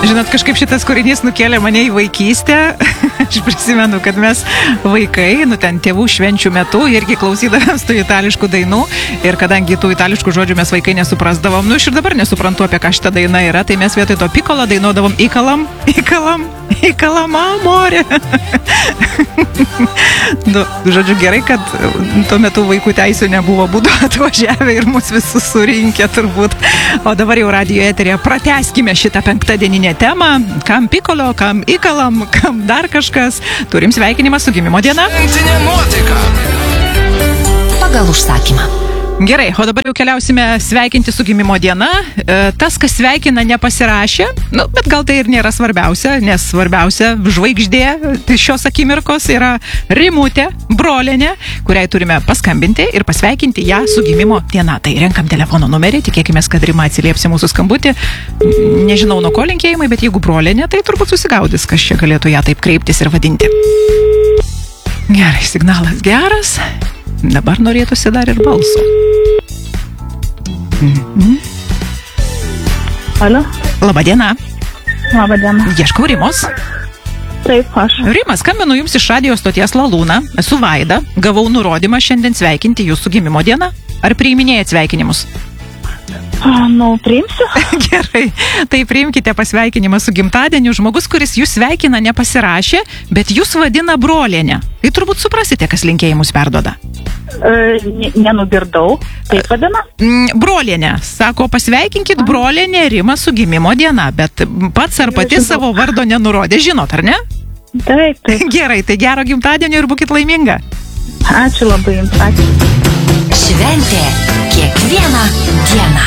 Žinot, kažkaip šitas kūrinys nukėlė mane į vaikystę. Aš prisimenu, kad mes vaikai, ten tėvų švenčių metu irgi klausydavomės tų itališkų dainų. Ir kadangi tų itališkų žodžių mes vaikai nesuprasdavom, aš ir dabar nesuprantu, apie ką šita daina yra, tai mes vietoj to pikolo dainuodavom įkalam amore. Žodžiu, gerai, kad tuo metu vaikų teisių nebuvo, būtų atvažiavę ir mus visus surinkę turbūt. O dabar jau radijo eterėje pratęskime šitą penktadieninę temą. Kam pikolo, kam įkalam, kam dar kažkas. Turim sveikinimą su gimimo diena. Pagal užsakymą. Gerai, o dabar jau keliausime sveikinti su gimimo diena. Tas, kas sveikina, nepasirašė, bet gal tai ir nėra svarbiausia, nes svarbiausia žvaigždė šios akimirkos yra Rimutė, brolienė, kuriai turime paskambinti ir pasveikinti ją su gimimo diena. Tai renkam telefono numerį, tikėkime, kad Rima atsilieps į mūsų skambutį. Nežinau, nuo ko linkėjimai, bet jeigu brolienė, tai turbūt susigaudys, kas čia galėtų ją taip kreiptis ir vadinti. Gerai, signalas geras. Dabar norėtųsi dar ir balso. Alio? Labadiena. Labadiena. Ieškau Rimos. Taip, aš. Rima, skambinu jums iš radijo stoties Lalūna. Esu Vaida. Gavau nurodymą šiandien sveikinti jūsų gimimo dieną. Ar priiminėjat sveikinimus? Priimsiu. Gerai. Tai priimkite pasveikinimą su gimtadieniu. Žmogus, kuris jūs sveikina, nepasirašė, bet jūs vadina brolienę. Tai turbūt suprasite, kas linkėjimus perduoda. Nenugirdau. Taip vadina? Brolienė. Sako, pasveikinkit brolienę Rimą su gimimo diena, bet pats ar pati savo vardo nenurodė. Žinot, ar ne? Taip. Gerai, tai gero gimtadienio ir būkit laiminga. Ačiū labai jums. Ačiū. Šventė kiekvieną dieną.